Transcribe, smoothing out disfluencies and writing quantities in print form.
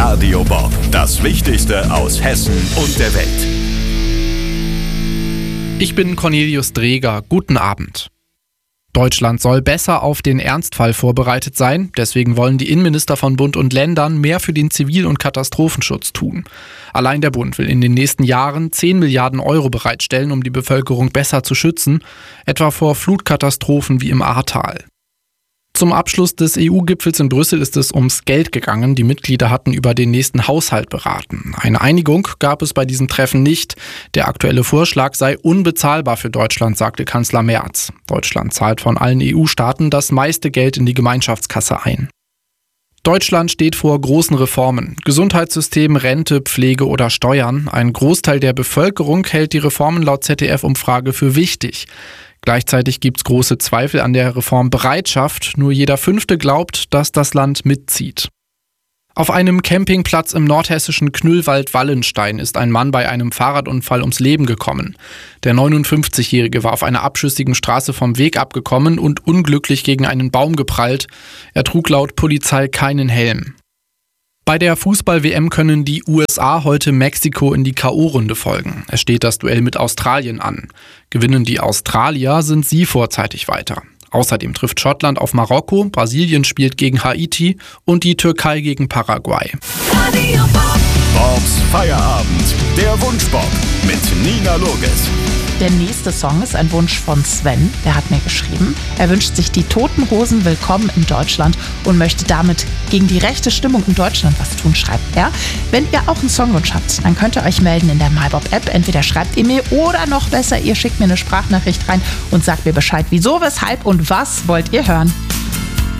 Radio Bob, das Wichtigste aus Hessen und der Welt. Ich bin Cornelius Dreger. Guten Abend. Deutschland soll besser auf den Ernstfall vorbereitet sein. Deswegen wollen die Innenminister von Bund und Ländern mehr für den Zivil- und Katastrophenschutz tun. Allein der Bund will in den nächsten Jahren 10 Milliarden Euro bereitstellen, um die Bevölkerung besser zu schützen, etwa vor Flutkatastrophen wie im Ahrtal. Zum Abschluss des EU-Gipfels in Brüssel ist es ums Geld gegangen. Die Mitglieder hatten über den nächsten Haushalt beraten. Eine Einigung gab es bei diesem Treffen nicht. Der aktuelle Vorschlag sei unbezahlbar für Deutschland, sagte Kanzler Merz. Deutschland zahlt von allen EU-Staaten das meiste Geld in die Gemeinschaftskasse ein. Deutschland steht vor großen Reformen. Gesundheitssystem, Rente, Pflege oder Steuern. Ein Großteil der Bevölkerung hält die Reformen laut ZDF-Umfrage für wichtig. Gleichzeitig gibt es große Zweifel an der Reformbereitschaft. Nur jeder Fünfte glaubt, dass das Land mitzieht. Auf einem Campingplatz im nordhessischen Knüllwald-Wallenstein ist ein Mann bei einem Fahrradunfall ums Leben gekommen. Der 59-Jährige war auf einer abschüssigen Straße vom Weg abgekommen und unglücklich gegen einen Baum geprallt. Er trug laut Polizei keinen Helm. Bei der Fußball-WM können die USA heute Mexiko in die K.O.-Runde folgen. Es steht das Duell mit Australien an. Gewinnen die Australier, sind sie vorzeitig weiter. Außerdem trifft Schottland auf Marokko, Brasilien spielt gegen Haiti und die Türkei gegen Paraguay. Bobs Feierabend, der Wunschbob mit Nina Loges. Der nächste Song ist ein Wunsch von Sven, der hat mir geschrieben. Er wünscht sich die Toten Hosen willkommen in Deutschland und möchte damit gegen die rechte Stimmung in Deutschland was tun, schreibt er. Wenn ihr auch einen Songwunsch habt, dann könnt ihr euch melden in der MyBob-App. Entweder schreibt ihr mir oder noch besser, ihr schickt mir eine Sprachnachricht rein und sagt mir Bescheid, wieso, weshalb und was wollt ihr hören.